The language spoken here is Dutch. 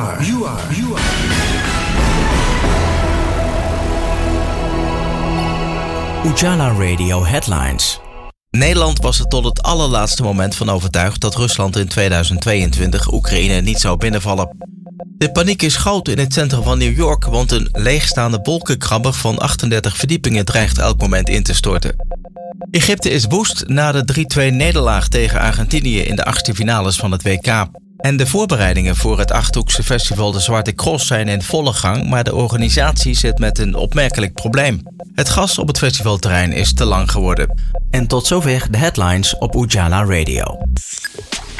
Ujala Radio Headlines. Nederland was er tot het allerlaatste moment van overtuigd dat Rusland in 2022 Oekraïne niet zou binnenvallen. De paniek is groot in het centrum van New York, want een leegstaande wolkenkrabber van 38 verdiepingen dreigt elk moment in te storten. Egypte is woest na de 3-2 nederlaag tegen Argentinië in de achtste finales van het WK. En de voorbereidingen voor het Achterhoekse festival De Zwarte Cross zijn in volle gang, maar de organisatie zit met een opmerkelijk probleem. Het gas op het festivalterrein is te lang geworden. En tot zover de headlines op Ujala Radio.